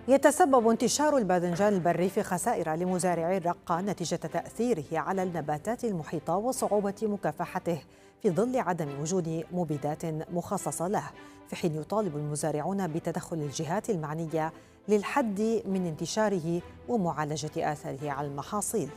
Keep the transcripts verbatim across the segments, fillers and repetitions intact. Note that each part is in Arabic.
يتسبب انتشار الباذنجان البري في خسائر لمزارعي الرقة نتيجة تأثيره على النباتات المحيطة وصعوبة مكافحته في ظل عدم وجود مبيدات مخصصة له، في حين يطالب المزارعون بتدخل الجهات المعنية للحد من انتشاره ومعالجة آثاره على المحاصيل.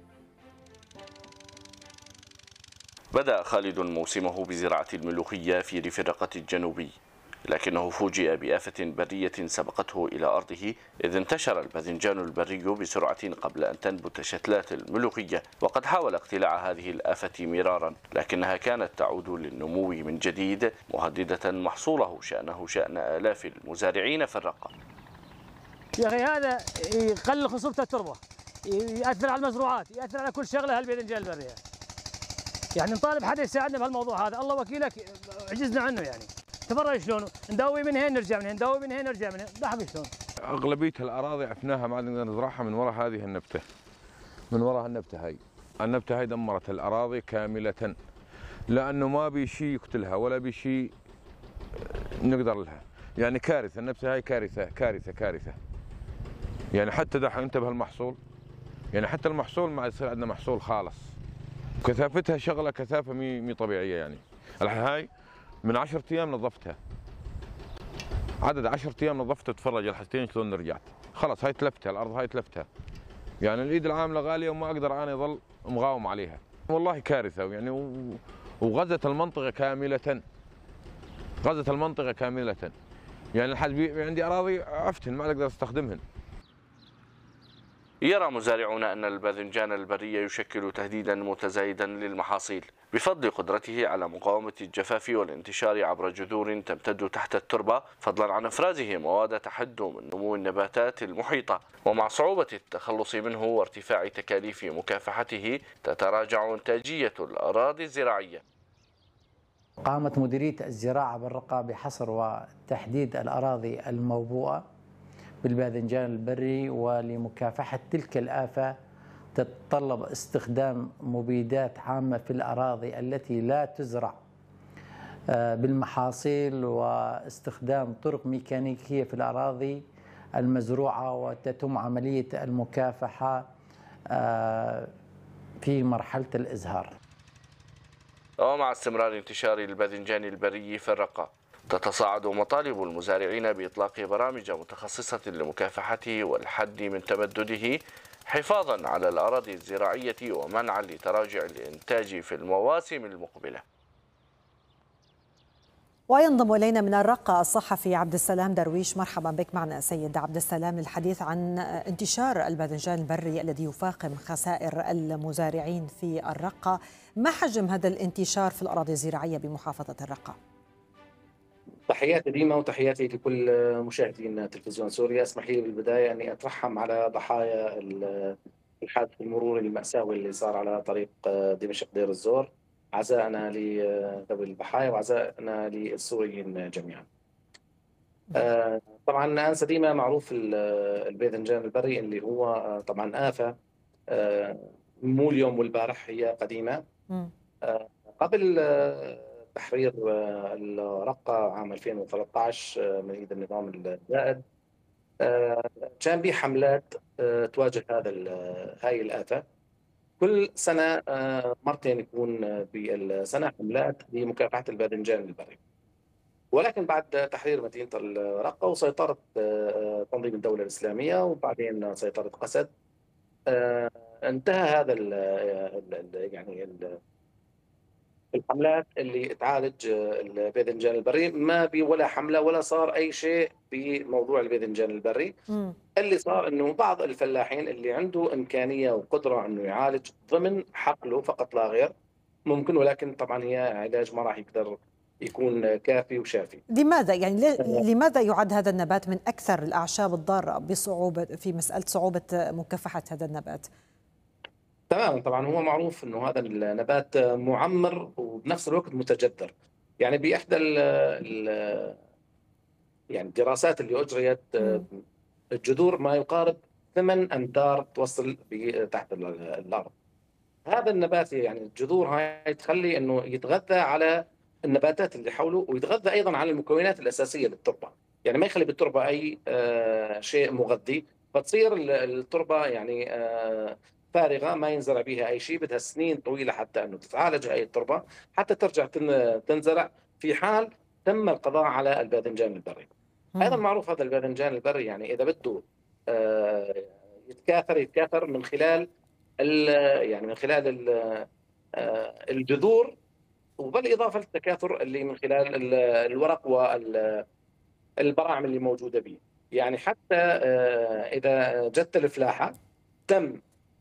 بدأ خالد موسمه بزراعة الملوخية في ريف الرقة الجنوبي، لكنه فوجئ بآفة برية سبقته إلى أرضه، إذ انتشر الباذنجان البري بسرعة قبل أن تنبت شتلات الملوخية. وقد حاول اقتلاع هذه الآفة مرارا، لكنها كانت تعود للنمو من جديد، مهددة محصوله شأنه شأن آلاف المزارعين في الرقة. يا أخي هذا يقلل خصوبة التربة، يأثر على المزروعات، يأثر على كل شغلة هالباذنجان البري. يعني نطالب حدا يساعدنا بهالموضوع هذا، الله وكيلك عجزنا عنه. يعني تفرج شلون ندوي من هنا نرجع من هنا، ندوي من هنا نرجع من هنا، لاحظ شلون. اغلبيه الاراضي عفناها، ما نقدر نزرعها من وراء هذه النبته، من وراء النبته هاي. النبته هاي دمرت الاراضي كامله، لانه ما بي شيء يقتلها ولا بي شيء نقدر لها. يعني كارثه، النبته هاي كارثه كارثه كارثه. يعني حتى دحين انت بهالمحصول، يعني حتى المحصول ما يصير عندنا محصول خالص. كثافتها شغله كثافه مي مي طبيعيه. يعني هاي من عشرة ايام نظفتها، عدد عشرة ايام نظفتها، تفرج الحستين شلون رجعت. خلص هاي تلفتها الارض، هاي تلفتها. يعني الايد العامله غاليه وما اقدر انا اظل مقاوم عليها. والله كارثه. يعني وغزت المنطقه كامله، غزت المنطقه كامله. يعني لحد عندي اراضي عفتن ما اقدر استخدمهن. يرى مزارعون أن الباذنجان البري يشكل تهديدا متزايدا للمحاصيل بفضل قدرته على مقاومة الجفاف والانتشار عبر جذور تمتد تحت التربة، فضلا عن إفرازه مواد تحد من نمو النباتات المحيطة. ومع صعوبة التخلص منه وارتفاع تكاليف مكافحته تتراجع إنتاجية الأراضي الزراعية. قامت مديرية الزراعة بالرقة بحصر وتحديد الأراضي الموبوءة بالباذنجان البري، ولمكافحة تلك الآفة تتطلب استخدام مبيدات عامة في الأراضي التي لا تزرع بالمحاصيل، واستخدام طرق ميكانيكية في الأراضي المزروعة، وتتم عملية المكافحة في مرحلة الإزهار. ومع استمرار انتشار الباذنجان البري في الرقة، تتصاعد مطالب المزارعين بإطلاق برامج متخصصة لمكافحته والحد من تمدده، حفاظا على الأراضي الزراعية ومنعا لتراجع الإنتاج في المواسم المقبلة. وينضم إلينا من الرقة الصحفي عبد السلام درويش. مرحبا بك معنا سيد عبد السلام للحديث عن انتشار الباذنجان البري الذي يفاقم خسائر المزارعين في الرقة. ما حجم هذا الانتشار في الأراضي الزراعية بمحافظة الرقة؟ تحياتي ديما وتحياتي لكل مشاهدين تلفزيون سوريا. اسمح لي بالبداية أني أترحم على ضحايا الحادث المروري المأساوي اللي صار على طريق دمشق دير الزور. عزاءنا لذوي الضحايا وعزاءنا للسوريين جميعا. طبعا أنسة ديما معروف الباذنجان البري اللي هو طبعا آفة مو اليوم والبارح، هي قديمة. قبل تحرير الرقة عام ألفين وثلاثة عشر من ايد النظام الزائد كان به حملات تواجه هذا هاي الآفة. كل سنة مرتين يكون بالسنة حملات لمكافحة الباذنجان البري. ولكن بعد تحرير مدينة الرقة وسيطرة تنظيم الدولة الإسلامية وبعدين سيطرة قسد، انتهى هذا ال يعني ال الحملات اللي تعالج الباذنجان البري. ما بي ولا حملة ولا صار أي شيء بموضوع الباذنجان البري. م. اللي صار أنه بعض الفلاحين اللي عنده إمكانية وقدرة أنه يعالج ضمن حقله فقط لا غير ممكن، ولكن طبعا هي علاج ما راح يقدر يكون كافي وشافي. لماذا يعني لماذا يعد هذا النبات من أكثر الأعشاب الضارة بصعوبة في مسألة صعوبة مكافحة هذا النبات؟ تماما. طبعا هو معروف انه هذا النبات معمر وبنفس الوقت متجذر. يعني باحدى ال ال يعني الدراسات اللي اجريت الجذور ما يقارب ثمان امتار توصل تحت الارض. هذا النبات يعني الجذور هاي تخلي انه يتغذى على النباتات اللي حوله، ويتغذى ايضا على المكونات الاساسيه للتربه. يعني ما يخلي بالتربه اي شيء مغذي، فتصير التربه يعني فارغه ما ينزرع بها اي شيء، بدها سنين طويله حتى انه تتعالج هاي التربه حتى ترجع تنزرع في حال تم القضاء على الباذنجان البري. ايضا معروف هذا الباذنجان البري يعني اذا بده يتكاثر يتكاثر من خلال يعني من خلال الجذور، وبالاضافه للتكاثر اللي من خلال الورق والبراعم اللي موجوده به. يعني حتى اذا جت الفلاحه تم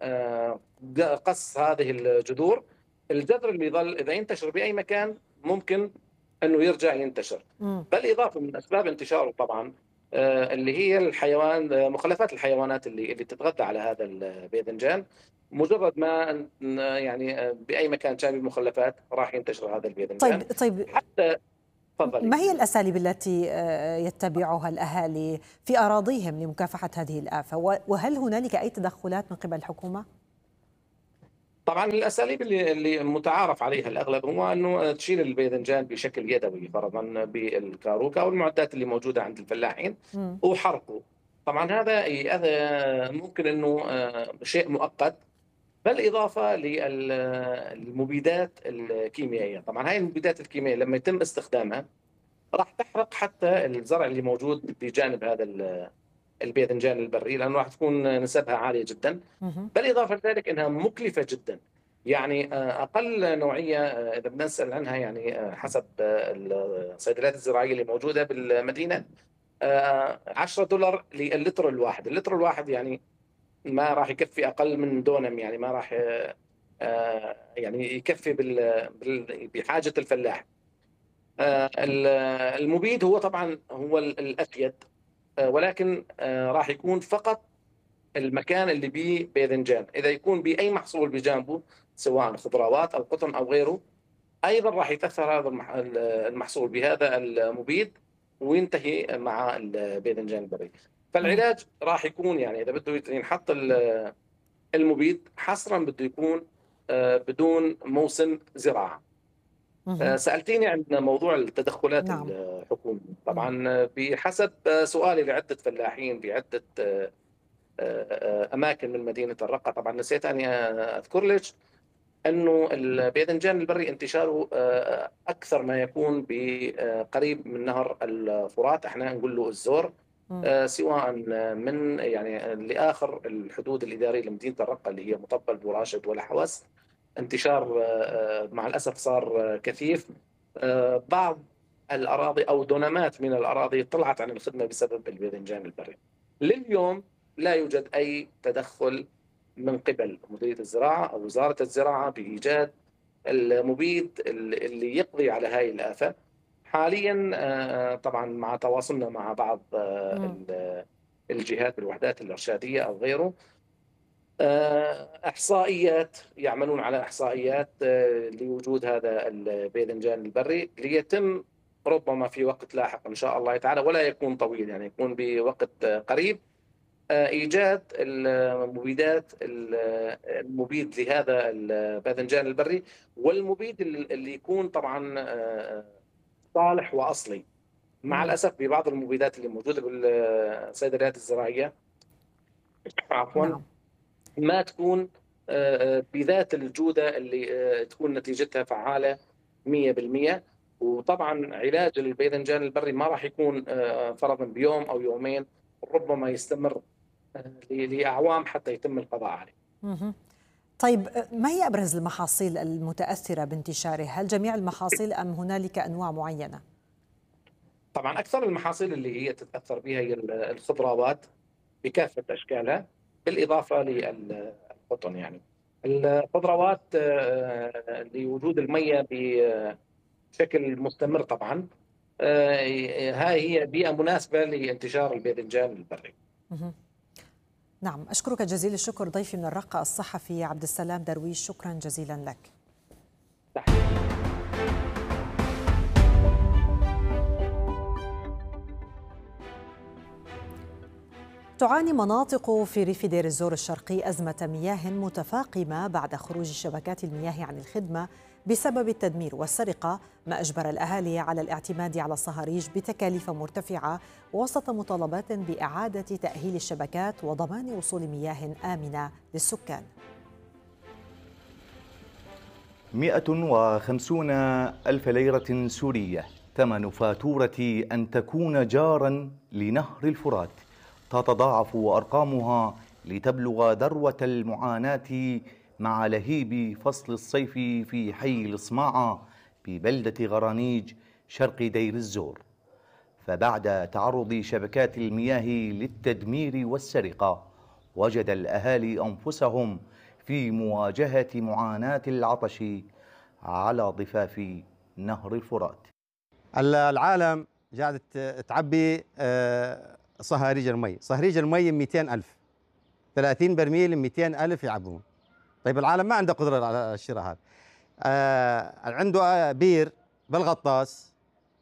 قص هذه الجذور، الجذر اللي يظل اذا ينتشر باي مكان ممكن انه يرجع ينتشر. بالاضافه من اسباب انتشاره طبعا اللي هي الحيوان مخلفات الحيوانات اللي اللي تتغذى على هذا الباذنجان. مجرد ما يعني باي مكان كان المخلفات راح ينتشر هذا الباذنجان. طيب طيب حتى فضلي. ما هي الاساليب التي يتبعها الاهالي في اراضيهم لمكافحه هذه الافه، وهل هنالك اي تدخلات من قبل الحكومه؟ طبعا الاساليب اللي اللي متعارف عليها الاغلب هو انه تشيل الباذنجان بشكل يدوي فرضا بالكاروكا او المعدات اللي موجوده عند الفلاحين م. وحرقه. طبعا هذا هذا ممكن انه شيء مؤقت، بالاضافه للمبيدات الكيميائيه. طبعا هاي المبيدات الكيميائيه لما يتم استخدامها راح تحرق حتى الزرع اللي موجود بجانب هذا الباذنجان البري، لانه راح تكون نسبها عاليه جدا. بالاضافه لذلك انها مكلفه جدا، يعني اقل نوعيه اذا بدنا نسال عنها يعني حسب الصيدليات الزراعيه اللي موجوده بالمدينه عشرة دولار للتر الواحد. اللتر الواحد يعني ما راح يكفي اقل من دونم، يعني ما راح يعني يكفي بحاجه الفلاح. المبيد هو طبعا هو الافيد، ولكن راح يكون فقط المكان اللي بيه باذنجان. اذا يكون باي محصول بجانبه سواء خضروات او قطن او غيره ايضا راح يتاثر هذا المحصول بهذا المبيد وينتهي مع الباذنجان البري. فالعلاج راح يكون يعني اذا بده ينحط المبيد حصرا بده يكون بدون موسم زراعه. سألتيني عن موضوع التدخلات نعم. الحكومية. طبعا بحسب سؤالي لعدة فلاحين بعدة أماكن من مدينة الرقة، طبعا نسيت أني أذكر لك أنه الباذنجان البري انتشاره أكثر ما يكون بقريب من نهر الفرات، احنا نقول له الزور، سواء من يعني لآخر الحدود الإدارية لمدينة الرقة اللي هي مطبل بوراشد ولا حوس. انتشار مع الأسف صار كثيف. بعض الأراضي أو دونمات من الأراضي طلعت عن الخدمة بسبب الباذنجان البري. لليوم لا يوجد أي تدخل من قبل مديرية الزراعة أو وزارة الزراعة بإيجاد المبيد اللي يقضي على هاي الآفة. حاليا طبعا مع تواصلنا مع بعض الجهات بالوحدات الإرشادية أو غيره، إحصائيات يعملون على إحصائيات لوجود هذا الباذنجان البري ليتم ربما في وقت لاحق إن شاء الله تعالى، ولا يكون طويل يعني يكون بوقت قريب، إيجاد المبيدات المبيد لهذا الباذنجان البري، والمبيد اللي يكون طبعا صالح وأصلي. مع الأسف ببعض المبيدات اللي موجودة بالصيدليات الزراعية عفوا نعم. ما تكون بذات الجودة اللي تكون نتيجتها فعالة مئة بالمئة. وطبعا علاج الباذنجان البري ما راح يكون فرضا بيوم أو يومين، ربما يستمر لأعوام حتى يتم القضاء عليه. طيب ما هي أبرز المحاصيل المتأثرة بانتشاره؟ هل جميع المحاصيل أم هنالك أنواع معينة؟ طبعا أكثر المحاصيل اللي هي تتأثر بها هي الخضروات بكافة أشكالها، بالإضافة للقطن. يعني الخضروات لوجود المية بشكل مستمر طبعا هاي هي بيئة مناسبة لانتشار الباذنجان البري. نعم، أشكرك جزيل الشكر ضيفي من الرقة الصحفي عبد السلام درويش، شكرا جزيلا لك. تعاني مناطق في ريف دير الزور الشرقي أزمة مياه متفاقمة بعد خروج شبكات المياه عن الخدمة بسبب التدمير والسرقة، ما أجبر الأهالي على الاعتماد على الصهاريج بتكاليف مرتفعة وسط مطالبات بإعادة تأهيل الشبكات وضمان وصول مياه آمنة للسكان. مئة وخمسين ألف ليرة سورية ثمن فاتورة أن تكون جاراً لنهر الفرات، تتضاعف أرقامها لتبلغ ذروة المعاناة مع لهيب فصل الصيف في حي الصماعة ببلدة غرانيج شرق دير الزور. فبعد تعرض شبكات المياه للتدمير والسرقة، وجد الأهالي أنفسهم في مواجهة معاناة العطش على ضفاف نهر الفرات. العالم قاعدة تعبي صهاريج المي، صهاريج المي مئتين ألف، ثلاثين برميل مئتين ألف يعبون. طيب العالم ما عنده قدرة على الشراء هذا. آه عنده بير بالغطاس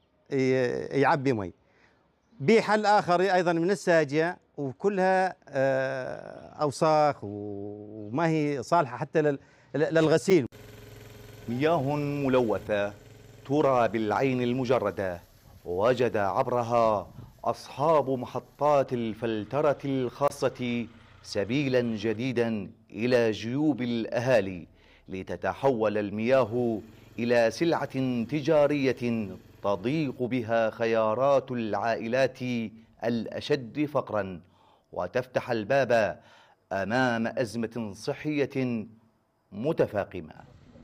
يعبي مي. بحل آخر أيضا من الساجة وكلها آه أوساخ وما هي صالحة حتى للغسيل. مياه ملوثة ترى بالعين المجردة، وجد عبرها أصحاب محطات الفلترة الخاصة سبيلا جديدا إلى جيوب الأهالي لتتحول المياه إلى سلعة تجارية تضيق بها خيارات العائلات الأشد فقرا، وتفتح الباب أمام أزمة صحية متفاقمة.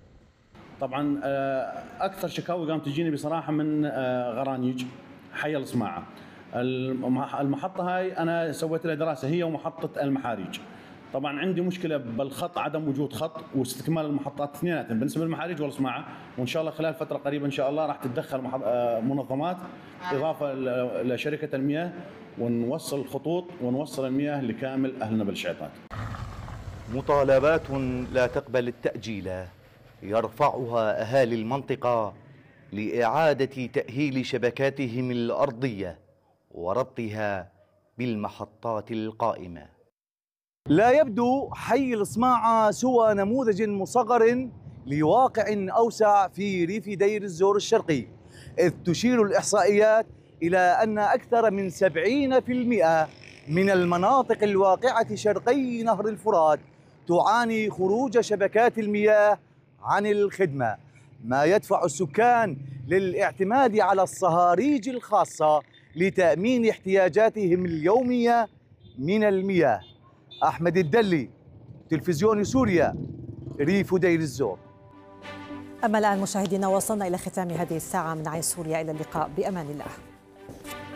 طبعا أكثر شكاوي قامت تجيني بصراحة من غرانيج حي الصماعة. المحطة هاي أنا سويت لها دراسة، هي ومحطة المحاريج. طبعا عندي مشكلة بالخط، عدم وجود خط واستكمال المحطات اثنيناتهم بالنسبة للمحاريج والصماعة، وإن شاء الله خلال فترة قريبة إن شاء الله راح تتدخل منظمات إضافة لشركة المياه ونوصل الخطوط ونوصل المياه لكامل أهلنا بالشعيطات. مطالبات لا تقبل التأجيل يرفعها أهالي المنطقة لإعادة تأهيل شبكاتهم الأرضية وربطها بالمحطات القائمة. لا يبدو حي الصماعة سوى نموذج مصغر لواقع أوسع في ريف دير الزور الشرقي، إذ تشير الإحصائيات إلى أن أكثر من سبعين بالمئة من المناطق الواقعة شرقي نهر الفرات تعاني خروج شبكات المياه عن الخدمة، ما يدفع السكان للاعتماد على الصهاريج الخاصة لتأمين احتياجاتهم اليومية من المياه. أحمد الدلي، تلفزيون سوريا، ريف دير الزور. أما الآن مشاهدينا وصلنا إلى ختام هذه الساعة من عين سوريا، إلى اللقاء بأمان الله.